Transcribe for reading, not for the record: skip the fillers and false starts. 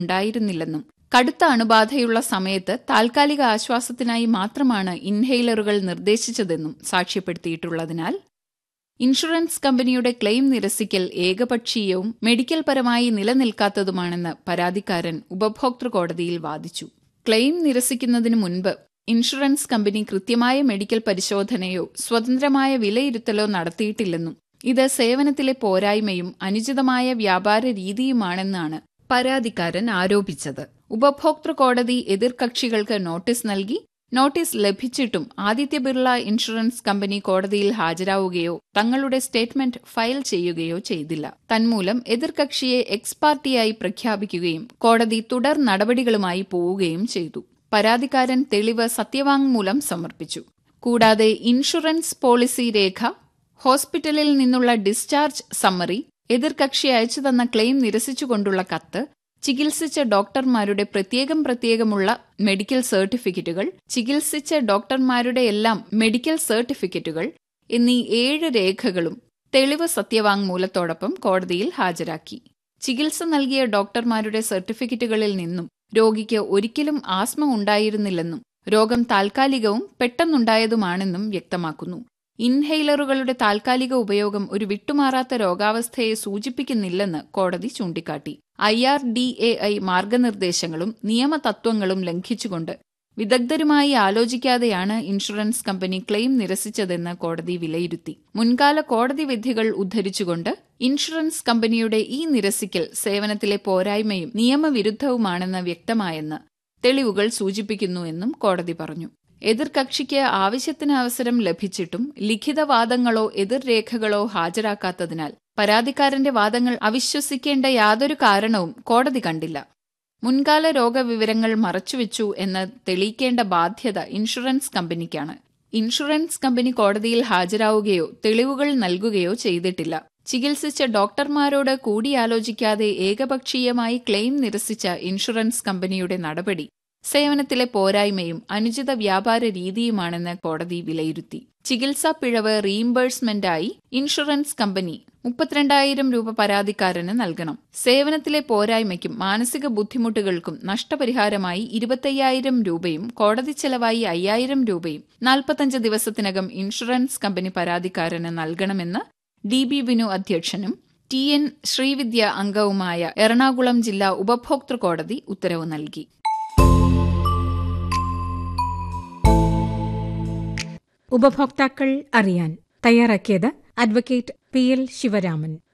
ഉണ്ടായിരുന്നില്ലെന്നും കടുത്ത അണുബാധയുള്ള സമയത്ത് താൽക്കാലിക ആശ്വാസത്തിനായി മാത്രമാണ് ഇൻഹെയിലറുകൾ നിർദ്ദേശിച്ചതെന്നും സാക്ഷ്യപ്പെടുത്തിയിട്ടുള്ളതിനാൽ ഇൻഷുറൻസ് കമ്പനിയുടെ ക്ലെയിം നിരസിക്കൽ ഏകപക്ഷീയവും മെഡിക്കൽ പരമായി നിലനിൽക്കാത്തതുമാണെന്ന് പരാതിക്കാരൻ ഉപഭോക്തൃ കോടതിയിൽ വാദിച്ചു. ക്ലെയിം നിരസിക്കുന്നതിനു മുൻപ് ഇൻഷുറൻസ് കമ്പനി കൃത്യമായ മെഡിക്കൽ പരിശോധനയോ സ്വതന്ത്രമായ വിലയിരുത്തലോ നടത്തിയിട്ടില്ലെന്നും ഇത് സേവനത്തിലെ പോരായ്മയും അനുചിതമായ വ്യാപാര രീതിയുമാണെന്നാണ് പരാതിക്കാരൻ ആരോപിച്ചത്. ഉപഭോക്തൃ കോടതി എതിർകക്ഷികൾക്ക് നോട്ടീസ് നൽകി. Notice ലഭിച്ചിട്ടും Aditya Birla insurance company കോടതിയിൽ ഹാജരാവുകയോ തങ്ങളുടെ സ്റ്റേറ്റ്മെന്റ് ഫയൽ ചെയ്യുകയോ ചെയ്തില്ല. തന്മൂലം എതിർകക്ഷിയെ എക്സ് പാർട്ടിയായി പ്രഖ്യാപിക്കുകയും കോടതി തുടർ നടപടികളുമായി പോവുകയും ചെയ്തു. പരാതിക്കാരൻ തെളിവ് സത്യവാങ്മൂലം സമർപ്പിച്ചു. കൂടാതെ ഇൻഷുറൻസ് പോളിസി രേഖ, ഹോസ്പിറ്റലിൽ നിന്നുള്ള ഡിസ്ചാർജ് സമ്മറി, എതിർകക്ഷി അയച്ചുതന്ന ക്ലെയിം നിരസിച്ചുകൊണ്ടുള്ള കത്ത്, ചികിത്സിച്ച ഡോക്ടർമാരുടെ പ്രത്യേകമുള്ള മെഡിക്കൽ സർട്ടിഫിക്കറ്റുകൾ, ചികിത്സിച്ച ഡോക്ടർമാരുടെ എല്ലാം മെഡിക്കൽ സർട്ടിഫിക്കറ്റുകൾ എന്നീ 7 രേഖകളും തെളിവ് സത്യവാങ്മൂലത്തോടൊപ്പം കോടതിയിൽ ഹാജരാക്കി. ചികിത്സ നൽകിയ ഡോക്ടർമാരുടെ സർട്ടിഫിക്കറ്റുകളിൽ നിന്നും രോഗിക്ക് ഒരിക്കലും ആസ്മ ഉണ്ടായിരുന്നില്ലെന്നും രോഗം താൽക്കാലികവും പെട്ടെന്നുണ്ടായതുമാണെന്നും വ്യക്തമാക്കുന്നു. ഇൻഹെയിലറുകളുടെ താൽക്കാലിക ഉപയോഗം ഒരു വിട്ടുമാറാത്ത രോഗാവസ്ഥയെ സൂചിപ്പിക്കുന്നില്ലെന്ന് കോടതി ചൂണ്ടിക്കാട്ടി. IRDAI മാർഗനിർദ്ദേശങ്ങളും നിയമതത്വങ്ങളും ലംഘിച്ചുകൊണ്ട് വിദഗ്ധരുമായി ആലോചിക്കാതെയാണ് ഇൻഷുറൻസ് കമ്പനി ക്ലെയിം നിരസിച്ചതെന്ന് കോടതി വിലയിരുത്തി. മുൻകാല കോടതി വിധികൾ ഉദ്ധരിച്ചുകൊണ്ട് ഇൻഷുറൻസ് കമ്പനിയുടെ ഈ നിരസിക്കൽ സേവനത്തിലെ പോരായ്മയും നിയമവിരുദ്ധവുമാണെന്ന് വ്യക്തമായെന്ന് തെളിവുകൾ സൂചിപ്പിക്കുന്നുവെന്നും കോടതി പറഞ്ഞു. എതിർകക്ഷിക്ക് ആവശ്യത്തിന് അവസരം ലഭിച്ചിട്ടും ലിഖിതവാദങ്ങളോ എതിർരേഖകളോ ഹാജരാക്കാത്തതിനാൽ പരാതിക്കാരന്റെ വാദങ്ങൾ അവിശ്വസിക്കേണ്ട യാതൊരു കാരണവും കോടതി കണ്ടില്ല. മുൻകാല രോഗവിവരങ്ങൾ മറച്ചുവെച്ചു എന്ന് തെളിയിക്കേണ്ട ബാധ്യത ഇൻഷുറൻസ് കമ്പനിക്കാണ്. ഇൻഷുറൻസ് കമ്പനി കോടതിയിൽ ഹാജരാവുകയോ തെളിവുകൾ നൽകുകയോ ചെയ്തിട്ടില്ല. ചികിത്സിച്ച ഡോക്ടർമാരോട് കൂടിയാലോചിക്കാതെ ഏകപക്ഷീയമായി ക്ലെയിം നിരസിച്ച ഇൻഷുറൻസ് കമ്പനിയുടെ നടപടി സേവനത്തിലെ പോരായ്മയും അനുചിത വ്യാപാര രീതിയുമാണെന്ന് കോടതി വിലയിരുത്തി. ചികിത്സാ പിഴവ് റീഇംബേഴ്സ്മെന്റായി ഇൻഷുറൻസ് കമ്പനി 32,000 രൂപ പരാതിക്കാരന് നൽകണം. സേവനത്തിലെ പോരായ്മയ്ക്കും മാനസിക ബുദ്ധിമുട്ടുകൾക്കും നഷ്ടപരിഹാരമായി 25,000 രൂപയും കോടതി ചെലവായി 5,000 രൂപയും 45 ദിവസത്തിനകം ഇൻഷുറൻസ് കമ്പനി പരാതിക്കാരന് നൽകണമെന്ന് DB വിനു അധ്യക്ഷനും TN ശ്രീവിദ്യ അംഗവുമായ എറണാകുളം ജില്ലാ ഉപഭോക്തൃ കോടതി ഉത്തരവ് നൽകി. ഉപഭോക്താക്കൾ അറിയാൻ തയ്യാറാക്കിയത് അഡ്വക്കേറ്റ് PL ശിവരാമൻ.